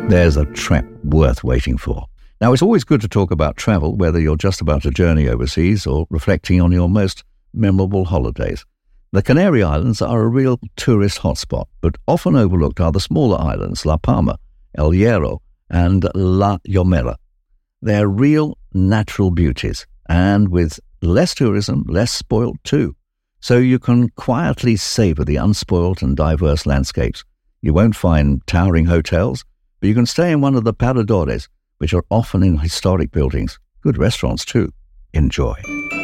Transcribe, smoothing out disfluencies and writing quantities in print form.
there's a trip worth waiting for. Now, it's always good to talk about travel, whether you're just about to journey overseas or reflecting on your most memorable holidays. The Canary Islands are a real tourist hotspot, but often overlooked are the smaller islands, La Palma, El Hierro, and La Gomera. They're real natural beauties, and with less tourism, less spoilt too. So you can quietly savour the unspoilt and diverse landscapes. You won't find towering hotels, but you can stay in one of the paradores, which are often in historic buildings. Good restaurants too. Enjoy.